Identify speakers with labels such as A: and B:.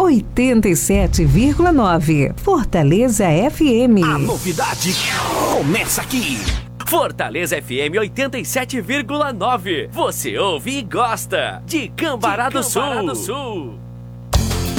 A: 87,9. Fortaleza FM.
B: A novidade começa aqui. Fortaleza FM 87,9. Você ouve e gosta de Cambará do Sul.